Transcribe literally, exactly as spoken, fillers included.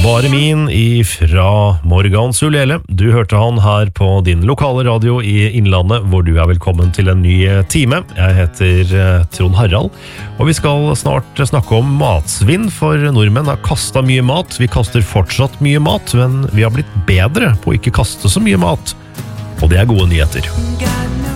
Bare min ifra Morgan Sulele. Du hørte han her på din lokale radio i Innlandet, hvor du er velkommen til en ny time. Jeg heter Trond Harald, og vi skal snart snakke om matsvinn, for nordmenn har kastet mye mat. Vi kaster fortsatt mye mat, men vi har blitt bedre på å ikke kaste så mye mat. Og det er gode nyheter.